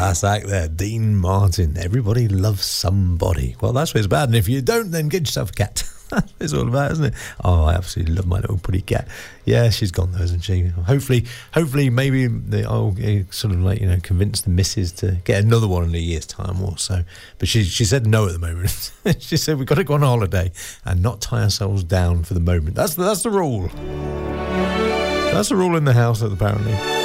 class act there, Dean Martin. Everybody loves somebody. Well, that's where it's bad. And if you don't, then get yourself a cat. That's what it's all about, isn't it? Oh, I absolutely love my little pretty cat. Yeah, she's gone though, isn't she? Hopefully, maybe I'll sort of like, convince the missus to get another one in a year's time or so. But she said no at the moment. She said we've got to go on holiday and not tie ourselves down for the moment. That's the rule. That's the rule in the house, apparently.